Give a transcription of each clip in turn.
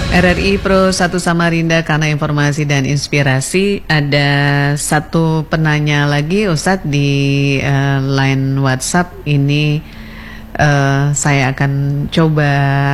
RRI Pro 1 Samarinda, karena informasi dan inspirasi. Ada satu penanya lagi Ustadz di line WhatsApp ini. Saya akan coba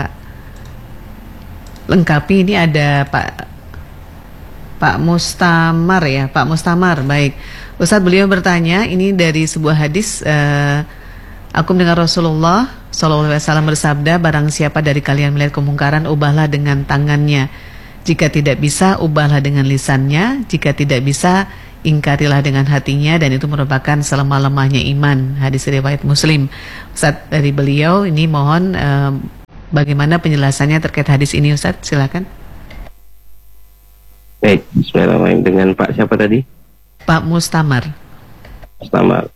lengkapi. Ini ada Pak Mustamar ya, Pak Mustamar. Baik, Ustadz, beliau bertanya, ini dari sebuah hadis. Aku mendengar Rasulullah SAW bersabda, barang siapa dari kalian melihat kemungkaran, ubahlah dengan tangannya. Jika tidak bisa, ubahlah dengan lisannya. Jika tidak bisa, ingkarilah dengan hatinya. Dan itu merupakan selemah-lemahnya iman. Hadis riwayat Muslim. Ustaz, dari beliau ini mohon bagaimana penjelasannya terkait hadis ini, Ustaz? Silakan. Baik, bismillahirrahmanirrahim. Dengan Pak siapa tadi? Pak Mustamar. Mustamar.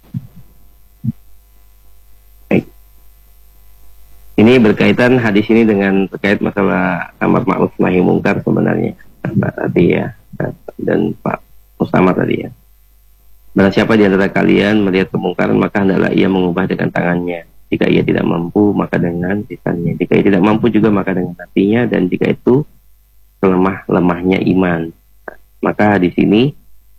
Ini berkaitan hadis ini dengan terkait masalah amar ma'ruf nahi mungkar sebenarnya, Mbak tadi ya, dan Pak Mustamar tadi ya. Barang siapa di antara kalian melihat kemungkaran, maka hendaklah ia mengubah dengan tangannya. Jika ia tidak mampu, maka dengan lisannya. Jika ia tidak mampu juga, maka dengan hatinya. Dan jika itu lemah-lemahnya iman, maka di sini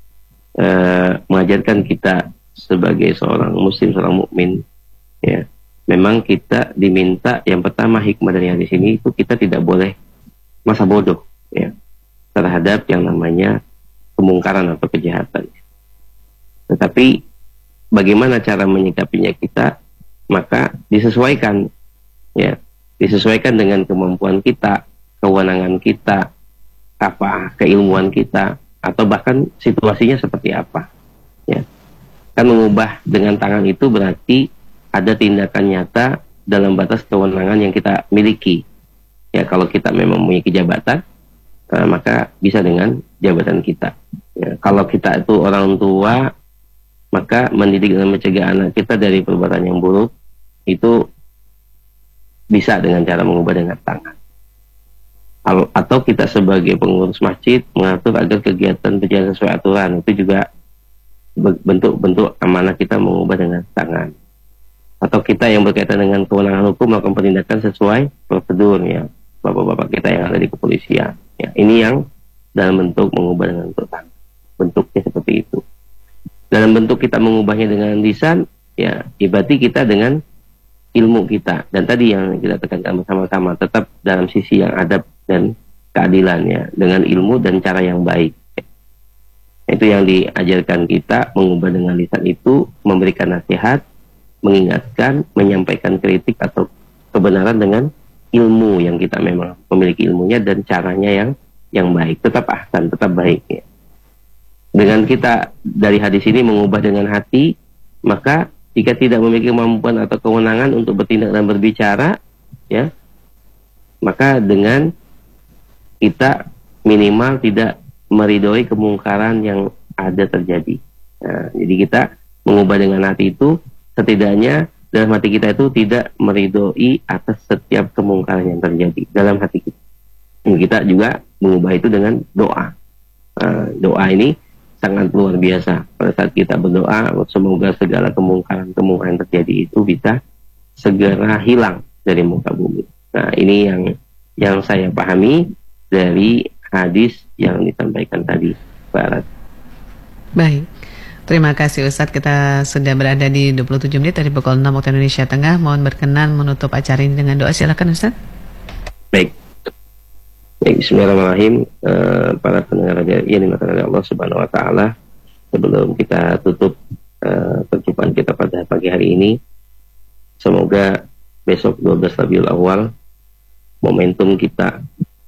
mengajarkan kita sebagai seorang muslim, seorang mukmin, ya. Memang kita diminta, yang pertama hikmah dari hadis ini itu kita tidak boleh masa bodoh ya terhadap yang namanya kemungkaran atau kejahatan. Tetapi bagaimana cara menyikapinya kita, maka disesuaikan ya, disesuaikan dengan kemampuan kita, kewenangan kita, keilmuan kita, atau bahkan situasinya seperti apa ya. Kan mengubah dengan tangan itu berarti ada tindakan nyata dalam batas kewenangan yang kita miliki. Ya, kalau kita memang memiliki jabatan, maka bisa dengan jabatan kita. Ya, kalau kita itu orang tua, maka mendidik dan mencegah anak kita dari perbuatan yang buruk itu bisa dengan cara mengubah dengan tangan. Atau kita sebagai pengurus masjid mengatur agar kegiatan berjalan sesuai aturan, itu juga bentuk-bentuk amanah kita mengubah dengan tangan. Atau kita yang berkaitan dengan kewenangan hukum melakukan penindakan sesuai prosedur ya, bapak-bapak kita yang ada di kepolisian ya. Ini yang dalam bentuk mengubah dengan tangan, bentuknya seperti itu. Dalam bentuk kita mengubahnya dengan lisan ya, berarti kita dengan ilmu kita. Dan tadi yang kita tekankan bersama-sama, tetap dalam sisi yang adab dan keadilan ya, dengan ilmu dan cara yang baik ya. Itu yang diajarkan kita, mengubah dengan lisan itu memberikan nasihat, mengingatkan, menyampaikan kritik atau kebenaran dengan ilmu yang kita memang memiliki ilmunya dan caranya yang baik, tetap ahsan, tetap baik ya. Dengan kita dari hadis ini mengubah dengan hati, maka jika tidak memiliki kemampuan atau kewenangan untuk bertindak dan berbicara ya, maka dengan kita minimal tidak meridhoi kemungkaran yang ada terjadi. Nah, jadi kita mengubah dengan hati itu setidaknya dalam hati kita itu tidak meridhoi atas setiap kemungkaran yang terjadi dalam hati kita. Dan kita juga mengubah itu dengan doa. Doa ini sangat luar biasa. Pada saat kita berdoa, semoga segala kemungkaran yang terjadi itu bisa segera hilang dari muka bumi. Nah, ini yang saya pahami dari hadis yang disampaikan tadi, Barat. Baik. Terima kasih Ustadz, kita sudah berada di 27 menit dari pukul 6 waktu Indonesia Tengah. Mohon berkenan menutup acara ini dengan doa, silakan Ustadz. Baik, bismillahirrahmanirrahim. Para pendengar yang dimuliakan oleh Allah Subhanahu Wa Taala, sebelum kita tutup perjumpaan kita pada pagi hari ini, semoga besok 12 Rabiul Awal momentum kita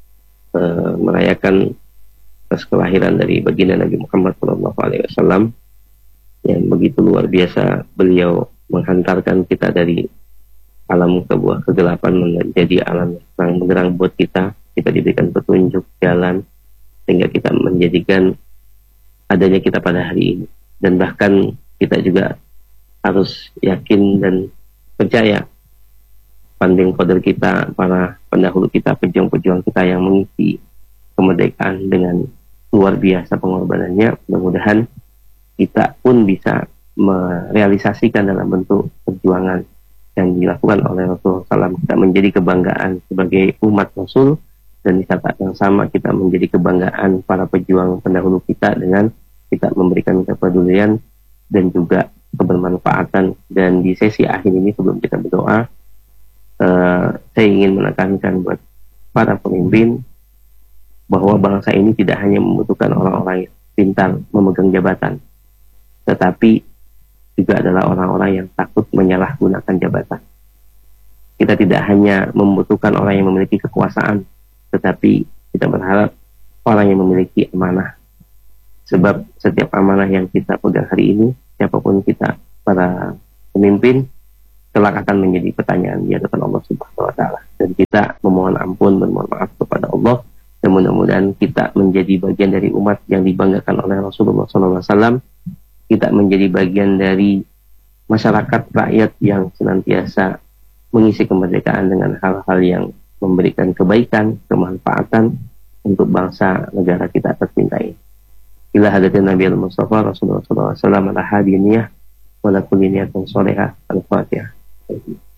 merayakan kelahiran dari baginda Nabi Muhammad SAW yang begitu luar biasa. Beliau menghantarkan kita dari alam sebuah kegelapan menjadi alam yang terang benderang buat kita. Kita diberikan petunjuk jalan sehingga kita menjadikan adanya kita pada hari ini. Dan bahkan kita juga harus yakin dan percaya pandang qadar kita, para pendahulu kita, pejuang-pejuang kita yang mengisi kemerdekaan dengan luar biasa pengorbanannya. Mudah-mudahan kita pun bisa merealisasikan dalam bentuk perjuangan yang dilakukan oleh Rasulullah SAW. Kita menjadi kebanggaan sebagai umat Rasul dan di saat yang sama kita menjadi kebanggaan para pejuang pendahulu kita dengan kita memberikan kepedulian dan juga kebermanfaatan. Dan di sesi akhir ini sebelum kita berdoa, saya ingin menekankan buat para pemimpin bahwa bangsa ini tidak hanya membutuhkan orang-orang yang pintar memegang jabatan, tetapi juga adalah orang-orang yang takut menyalahgunakan jabatan. Kita tidak hanya membutuhkan orang yang memiliki kekuasaan, tetapi kita berharap orang yang memiliki amanah. Sebab setiap amanah yang kita pegang hari ini, siapapun kita, para pemimpin, kelak akan menjadi pertanyaan di hadapan Allah Subhanahu wa Ta'ala. Dan kita memohon ampun, bermohon maaf kepada Allah, dan mudah-mudahan kita menjadi bagian dari umat yang dibanggakan oleh Rasulullah SAW. Kita menjadi bagian dari masyarakat rakyat yang senantiasa mengisi kemerdekaan dengan hal-hal yang memberikan kebaikan, kemanfaatan untuk bangsa negara kita tercintai. Ila hadatin Nabi al-Mustafa Rasulullah SAW ala hadiniyah wa la kulli niyatin sholihah. Al-Fatihah.